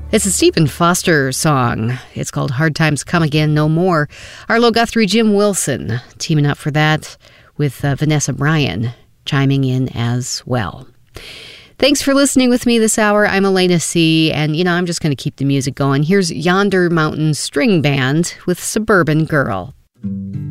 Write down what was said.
It's a Stephen Foster song. It's called Hard Times Come Again No More. Arlo Guthrie, Jim Wilson teaming up for that with Vanessa Bryan chiming in as well. Thanks for listening with me this hour. I'm Elena C., and, I'm just going to keep the music going. Here's Yonder Mountain String Band with Suburban Girl.